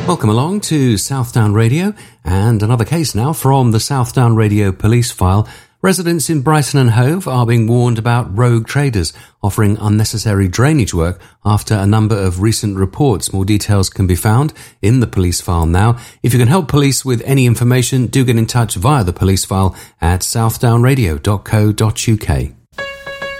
Welcome along to Southdown Radio, and another case now from the Southdown Radio police file. Residents in Brighton and Hove are being warned about rogue traders offering unnecessary drainage work after a number of recent reports. More details can be found in the police file now. If you can help police with any information, do get in touch via the police file at southdownradio.co.uk.